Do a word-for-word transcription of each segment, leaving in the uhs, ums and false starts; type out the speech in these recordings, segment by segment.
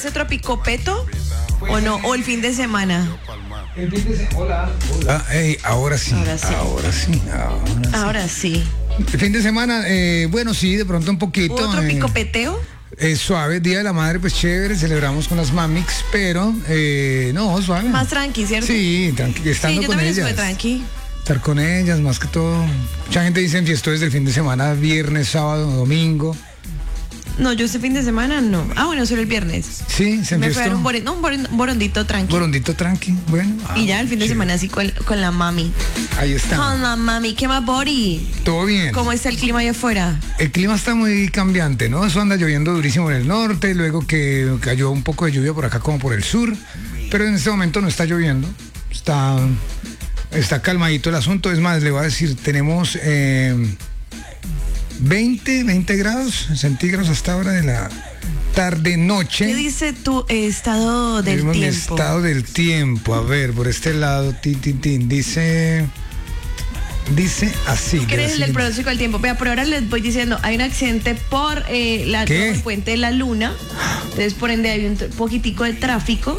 hace tropicopeto o no? ¿O el fin de semana? El fin de semana. Hola. Hola. Hey, ahora sí. Ahora sí. Ahora sí. Ahora sí. Ahora sí. El fin de semana, eh, bueno, sí, de pronto un poquito. ¿Hubo tropicopeteo? Eh, eh, suave, Día de la Madre, pues chévere, celebramos con las mamix, pero eh, no, suave. Más tranqui, ¿cierto? Sí, tranqui, estando sí, yo con también ellas. estuve tranqui. Estar con ellas, más que todo. Mucha gente dice fiesta desde el fin de semana, viernes, sábado, domingo. No, yo este fin de semana no. Ah, bueno, solo el viernes. Sí, se Me fui a enfiestó. dar un, bore- no, un bore- borondito tranqui. Borondito tranqui, bueno. Ah, y ya el fin de chévere. semana así con, con la mami. Ahí está. Con la mami. ¿Qué más, Bori? Todo bien. ¿Cómo está el clima allá afuera? El clima está muy cambiante, ¿no? Eso anda lloviendo durísimo en el norte, luego que cayó un poco de lluvia por acá como por el sur, pero en este momento no está lloviendo, está, está calmadito el asunto. Es más, le voy a decir, tenemos eh, veinte, veinte grados centígrados hasta ahora de la tarde-noche. ¿Qué dice tu estado del Vivimos en el tiempo? estado del tiempo, a ver, por este lado, tin, tin, tin, dice... Dice así. ¿Qué eres así. el del pronóstico del tiempo? Vea, por ahora les voy diciendo, hay un accidente por, eh, la, ¿Qué? por el puente de la Luna. Entonces, por ende, hay un t- poquitico de tráfico.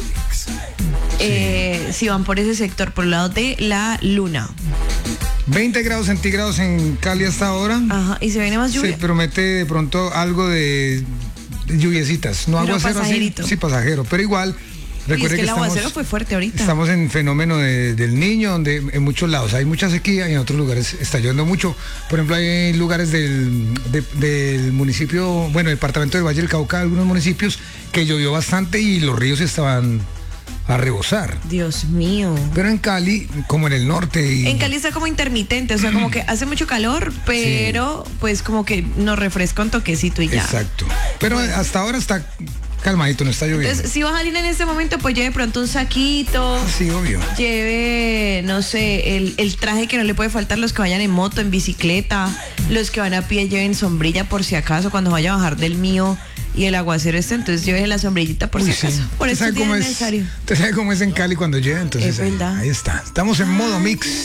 Eh, si van por ese sector, por el lado de la Luna. veinte grados centígrados en Cali hasta ahora. Ajá, y se viene más lluvia. Se promete de pronto algo de, de lluviecitas, no Pero aguacero así, pasajerito. sí, pasajero, pero igual. Y es Recuerde que el estamos, aguacero fue fuerte ahorita. estamos en fenómeno de- del niño, donde en muchos lados hay mucha sequía y en otros lugares está lloviendo mucho. Por ejemplo, hay lugares del, de- del municipio, bueno, departamento del Valle del Cauca, algunos municipios que llovió bastante y los ríos estaban a rebosar. Dios mío. Pero en Cali, como en el norte y... En Cali está como intermitente, o sea, como que hace mucho calor, pero pues como que nos refresca un toquecito y ya. Exacto. Pero hasta ahora está calmadito, no está lloviendo. Entonces, si va a salir en este momento, pues lleve pronto un saquito. Sí, obvio. Lleve, no sé, el, el traje que no le puede faltar, los que vayan en moto, en bicicleta, los que van a pie lleven sombrilla por si acaso, cuando vaya a bajar del mío y el aguacero este, entonces lleve la sombrillita por Uy, si acaso. sí. Por ¿Usted eso sabe es cómo es? necesario. ¿Usted sabe cómo es en Cali cuando llega? Entonces Es ahí- verdad. ahí está. Estamos en modo mix.